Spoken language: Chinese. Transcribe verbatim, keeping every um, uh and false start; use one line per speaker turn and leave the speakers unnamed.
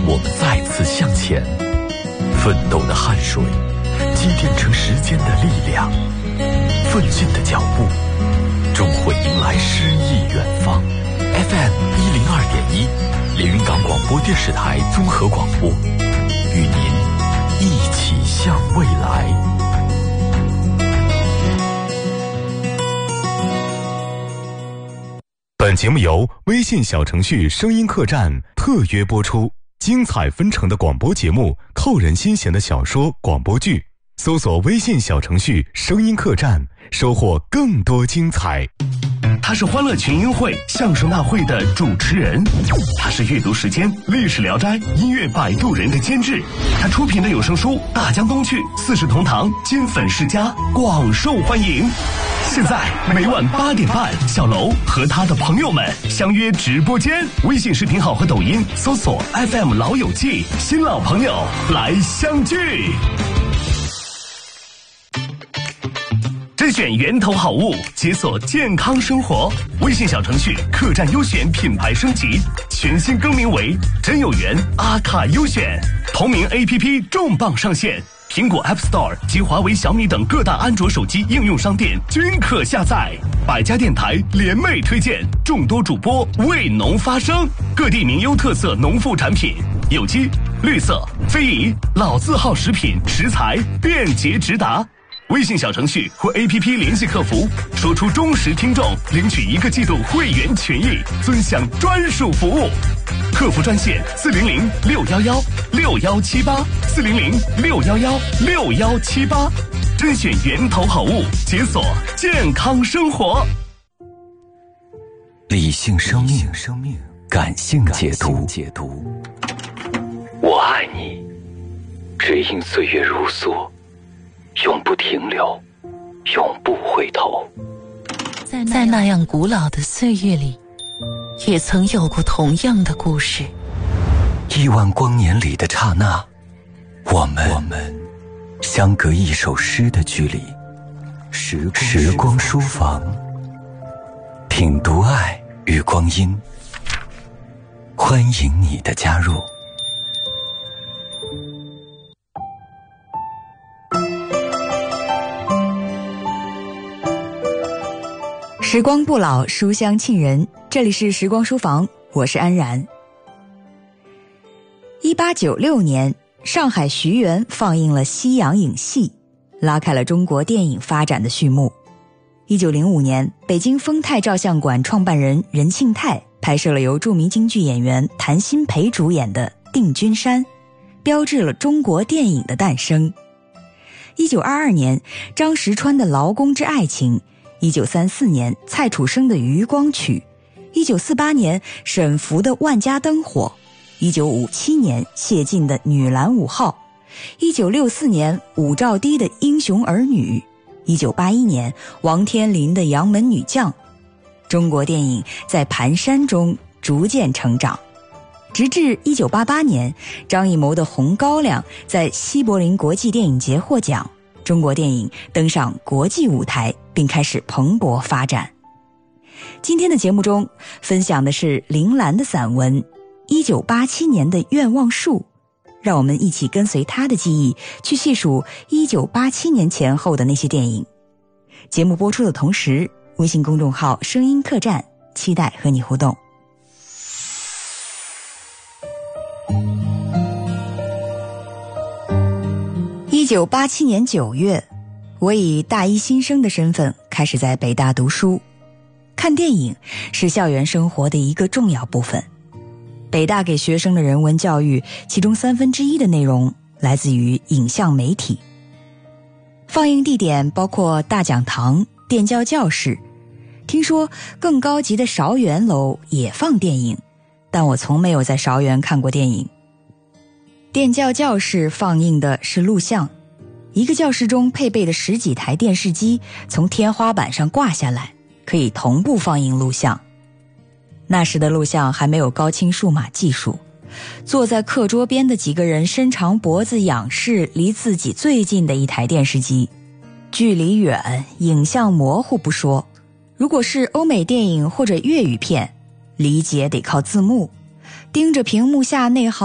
我们再次向前，奋斗的汗水积淀成时间的力量，奋进的脚步终会迎来诗意远方。 F M 一零二点一，连云港广播电视台综合广播，与您一起向未来。本节目由微信小程序声音客栈特约播出，精彩纷呈的广播节目，扣人心弦的小说广播剧，搜索微信小程序声音客栈，收获更多精彩。
他是欢乐群英会相声大会的主持人，他是阅读时间历史聊斋音乐摆渡人的监制，他出品的有声书《大江东去》四世同堂金粉世家广受欢迎。现在每晚八点半，小楼和他的朋友们相约直播间，微信视频号和抖音搜索 F M 老友记，新老朋友来相聚。甄选源头好物，解锁健康生活。微信小程序客栈优选品牌升级，全新更名为真有缘阿卡优选。同名 A P P 重磅上线，苹果 App Store 及华为、小米等各大安卓手机应用商店均可下载。百家电台联袂推荐，众多主播为农发声，各地名优特色农副产品，有机、绿色、非遗、老字号食品食材便捷直达。微信小程序或 A P P 联系客服，说出忠实听众，领取一个季度会员权益，尊享专属服务。客服专线四零零六幺幺六幺七八四零零六幺幺六幺七八，甄选源头好物，解锁健康生活。
理性生命，感性解读。我爱你，只因岁月如梭，永不停留，永不回头。
在那样古老的岁月里，也曾有过同样的故事。
亿万光年里的刹那，我们我们相隔一首诗的距离。时光时光书房，品读爱与光阴，欢迎你的加入。
时光不老，书香沁人。这里是时光书房，我是安然。一八九六年，上海徐园放映了西洋影戏，拉开了中国电影发展的序幕。一九零五年，北京丰泰照相馆创办人任庆泰拍摄了由著名京剧演员谭鑫培主演的《定军山》，标志了中国电影的诞生。一九二二年，张石川的《劳工之爱情》，一九三四年蔡楚生的《渔光曲》，一九四八年沈复的《万家灯火》，一九五七年谢晋的《女篮五号》，一九六四年武曌堤的《英雄儿女》，一九八一年王天林的《杨门女将》。中国电影在蹒跚中逐渐成长，直至一九八八年张艺谋的《红高粱》在西柏林国际电影节获奖，中国电影登上国际舞台，并开始蓬勃发展。今天的节目中分享的是林兰的散文一九八七年的愿望树，让我们一起跟随他的记忆去细数一九八七年前后的那些电影。节目播出的同时，微信公众号声音客栈期待和你互动。一九八七年九月，我以大一新生的身份开始在北大读书。看电影是校园生活的一个重要部分。北大给学生的人文教育，其中三分之一的内容来自于影像媒体。放映地点包括大讲堂、电教教室，听说更高级的韶园楼也放电影，但我从没有在韶园看过电影。电教教室放映的是录像，一个教室中配备的十几台电视机从天花板上挂下来，可以同步放映录像。那时的录像还没有高清数码技术，坐在课桌边的几个人伸长脖子仰视离自己最近的一台电视机，距离远，影像模糊不说，如果是欧美电影或者粤语片，理解得靠字幕，盯着屏幕下那行